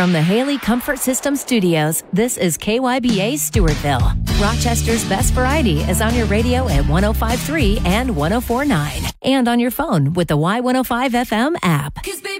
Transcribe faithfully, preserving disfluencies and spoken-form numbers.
From the Haley Comfort System Studios, this is K Y B A Stewartville. Rochester's best variety is on your radio at one oh five point three and one oh four point nine. And on your phone with the Y one oh five F M app.